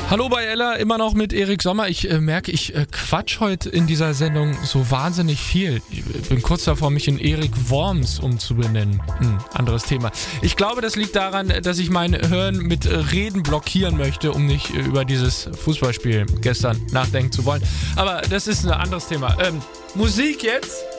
Hallo bei Ella, immer noch mit Erik Sommer. Ich merke, ich quatsch heute in dieser Sendung so wahnsinnig viel. Ich bin kurz davor, mich in Erik Worms umzubenennen. Anderes Thema. Ich glaube, das liegt daran, dass ich mein Hirn mit Reden blockieren möchte, um nicht über dieses Fußballspiel gestern nachdenken zu wollen. Aber das ist ein anderes Thema. Musik jetzt.